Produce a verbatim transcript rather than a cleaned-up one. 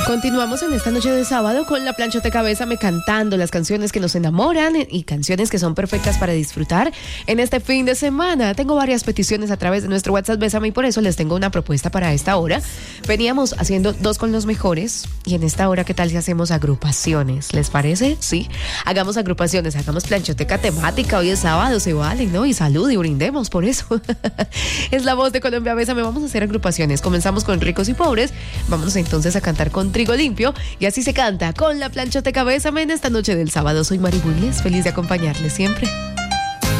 Continuamos en esta noche de sábado con la planchoteca Bésame, cantando las canciones que nos enamoran y canciones que son perfectas para disfrutar en este fin de semana. Tengo varias peticiones a través de nuestro WhatsApp Bésame y por eso les tengo una propuesta para esta hora. Veníamos haciendo dos con los mejores y en esta hora, ¿qué tal si hacemos agrupaciones? ¿Les parece? Sí, hagamos agrupaciones, hagamos planchoteca temática. Hoy es sábado, se vale, ¿no? Y salud y brindemos por eso. Es la voz de Colombia Bésame. Vamos a hacer agrupaciones. Comenzamos con ricos y pobres. Vámonos entonces a cantar con Trigo Limpio, y así se canta con la planchoteca Bésame en esta noche del sábado. Soy Mari Bulnes, feliz de acompañarles siempre.